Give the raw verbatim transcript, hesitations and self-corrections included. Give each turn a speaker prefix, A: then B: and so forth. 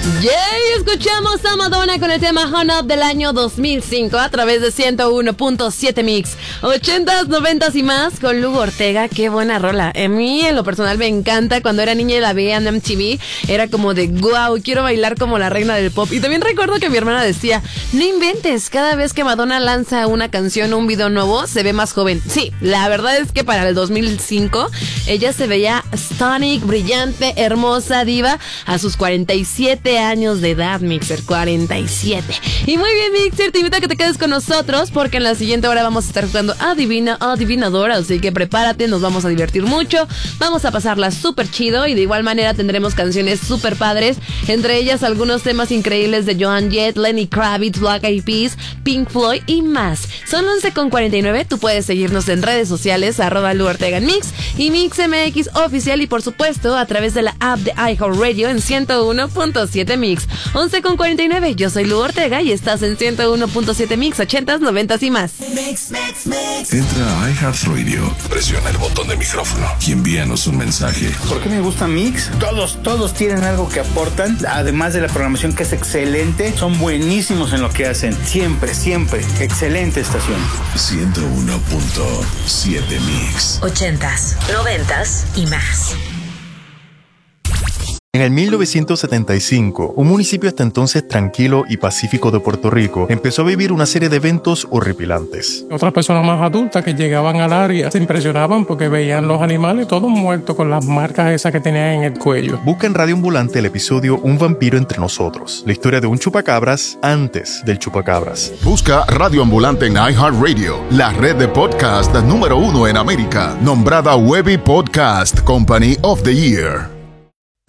A: Yay, escuchamos a Madonna con el tema Hung Up del año dos mil cinco a través de ciento uno punto siete Mix. ochentas, noventas y más con Lu Ortega. Qué buena rola. A mí en lo personal me encanta. Cuando era niña y la veía en M T V, era como de wow, quiero bailar como la reina del pop. Y también recuerdo que mi hermana decía, no inventes, cada vez que Madonna lanza una canción o un video nuevo se ve más joven. Sí, la verdad es que para el dos mil cinco ella se veía stunning, brillante, hermosa, diva a sus cuarenta y siete años de edad, Mixer, cuarenta y siete. Y muy bien, Mixer, te invito a que te quedes con nosotros porque en la siguiente hora vamos a estar jugando Adivina Adivinadora, así que prepárate, nos vamos a divertir mucho, vamos a pasarla súper chido y de igual manera tendremos canciones súper padres, entre ellas algunos temas increíbles de Joan Jett, Lenny Kravitz, Black Eyed Peas, Pink Floyd y más. Son once con cuarenta y nueve, tú puedes seguirnos en redes sociales, arroba Lu Ortega en Mix y Mix M X Oficial y por supuesto a través de la app de iHeartRadio en ciento uno punto siete Mix. once con cuarenta y nueve, yo soy Lu Ortega y estás en ciento uno punto siete Mix, ochentas, noventas y más.
B: Mix, mix, mix. Entra a iHeartRadio, presiona el botón de micrófono y envíanos un mensaje.
C: ¿Por qué me gusta Mix? Todos, todos tienen algo que aportan, además de la programación que es excelente, son buenísimos en lo que hacen, siempre, siempre, excelente estación.
B: ciento uno punto siete Mix.
D: Ochentas, noventas y más.
E: En el mil novecientos setenta y cinco, un municipio hasta entonces tranquilo y pacífico de Puerto Rico empezó a vivir una serie de eventos horripilantes.
F: Otras personas más adultas que llegaban al área se impresionaban porque veían los animales todos muertos con las marcas esas que tenían en el cuello.
E: Busca en Radio Ambulante el episodio Un vampiro entre nosotros, la historia de un chupacabras antes del chupacabras.
G: Busca Radio Ambulante en iHeartRadio, la red de podcast número uno en América, nombrada Webby Podcast Company of the Year.